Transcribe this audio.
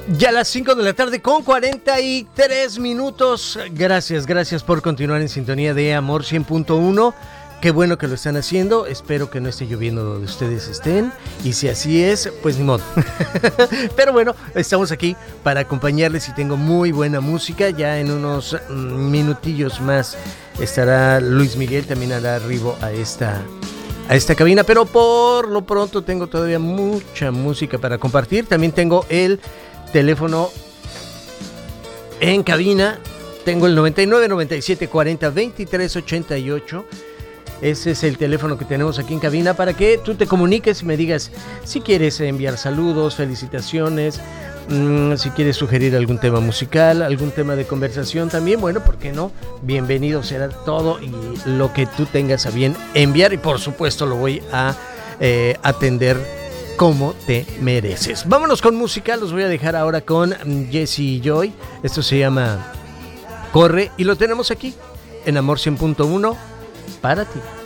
Ya a las 5 de la tarde con 43 minutos. Gracias por continuar en sintonía de Amor 100.1. Qué bueno que lo están haciendo. Espero que no esté lloviendo donde ustedes estén. Y si así es, pues ni modo. Pero bueno, estamos aquí para acompañarles y tengo muy buena música. Ya en unos minutillos más estará Luis Miguel. También hará arribo a esta cabina. Pero por lo pronto tengo todavía mucha música para compartir. También tengo el teléfono en cabina. Tengo el 99 97 40 23 88. Ese es el teléfono que tenemos aquí en cabina para que tú te comuniques y me digas si quieres enviar saludos, felicitaciones, si quieres sugerir algún tema musical, algún tema de conversación también. Bueno, ¿por qué no? Bienvenido será todo y lo que tú tengas a bien enviar, y por supuesto lo voy a atender como te mereces. Vámonos con música. Los voy a dejar ahora con Jessie Joy. Esto se llama Corre y lo tenemos aquí en Amor 100.1 para ti.